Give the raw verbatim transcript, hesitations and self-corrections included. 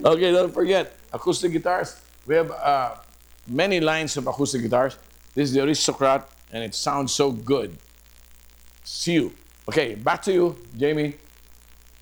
Okay, don't forget, acoustic guitars. We have uh, many lines of acoustic guitars. This is the Aristocrat, and it sounds so good. See you. Okay, back to you, Jamie.